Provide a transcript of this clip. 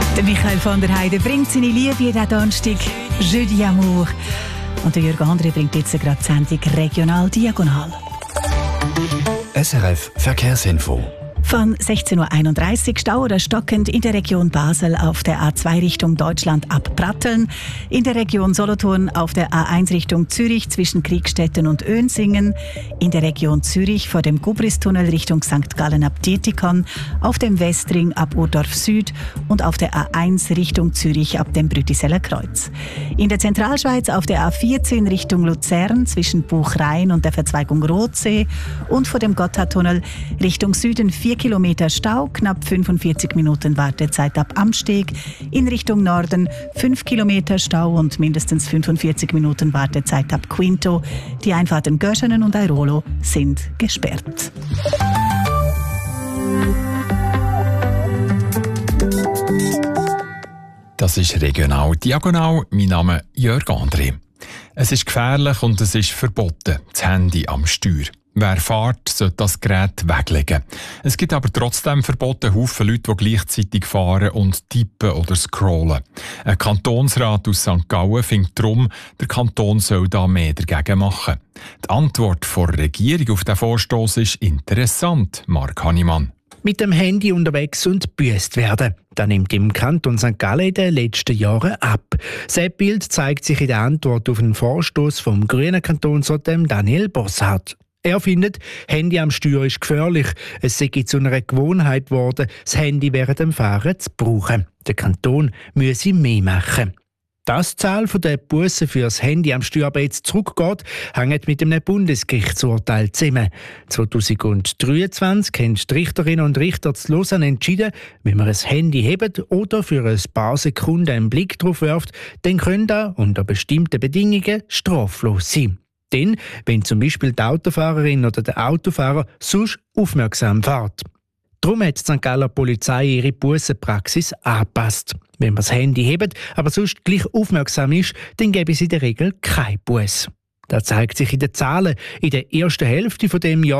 Der Michael von der Heide bringt seine Liebe jeden Donnerstag, Jeudi Amour. Und der Jürgen André bringt jetzt gerade die Sendung Regional Diagonal. SRF Verkehrsinfo. Von 16.31 Uhr Stau oder stockend in der Region Basel auf der A2 Richtung Deutschland ab Pratteln, in der Region Solothurn auf der A1 Richtung Zürich zwischen Kriegstetten und Önsingen, in der Region Zürich vor dem Gubristunnel Richtung St. Gallen ab Dietikon, auf dem Westring ab Urdorf Süd und auf der A1 Richtung Zürich ab dem Brütiseller Kreuz. In der Zentralschweiz auf der A14 Richtung Luzern zwischen Buchrain und der Verzweigung Rotsee und vor dem Gotthardtunnel Richtung Süden 4 Kilometer Stau, knapp 45 Minuten Wartezeit ab Amsteg. In Richtung Norden 5 Kilometer Stau und mindestens 45 Minuten Wartezeit ab Quinto. Die Einfahrten Görschenen und Airolo sind gesperrt. Das ist Regional Diagonal. Mein Name ist Jörg André. Es ist gefährlich und es ist verboten, das Handy am Steuer. Wer fährt, sollte das Gerät weglegen. Es gibt aber trotzdem verboten Haufen Leute, die gleichzeitig fahren und tippen oder scrollen. Ein Kantonsrat aus St. Gallen findet darum, der Kanton soll da mehr dagegen machen. Die Antwort der Regierung auf diesen Vorstoss ist interessant, Marc Hannemann. Mit dem Handy unterwegs und gebüßt werden. Das nimmt im Kanton St. Gallen in den letzten Jahren ab. Das Bild zeigt sich in der Antwort auf einen Vorstoss vom grünen Kantonsrat Daniel Bosshardt. Er findet, Handy am Steuer ist gefährlich. Es sei zu einer Gewohnheit geworden, das Handy während dem Fahren zu brauchen. Der Kanton müsse mehr machen. Dass die Zahl der Bussen für das Handy am Steuer aber jetzt zurückgeht, hängt mit einem Bundesgerichtsurteil zusammen. 2023 haben die Richterinnen und Richter zu Lausanne entschieden, wenn man ein Handy hebt oder für ein paar Sekunden einen Blick drauf wirft, dann können da unter bestimmten Bedingungen straflos sein. Denn wenn zum Beispiel die Autofahrerin oder der Autofahrer sonst aufmerksam fährt. Darum hat die St. Galler Polizei ihre Bussenpraxis angepasst. Wenn man das Handy hebt, aber sonst gleich aufmerksam ist, dann gäbe es in der Regel keine Busse. Das zeigt sich in den Zahlen. In der ersten Hälfte von dem Jahr